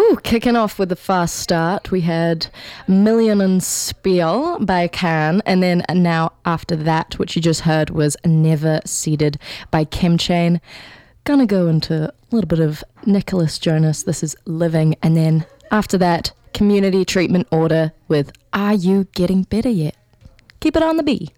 Kicking off with a fast start, we had Million and Spiel by Can, and then now after that, which you just heard, was Never Seeded by Chemchain. Gonna go into a little bit of Nicholas Jonas, this is Living, and then after that, Community Treatment Order with Are You Getting Better Yet? Keep it on the B.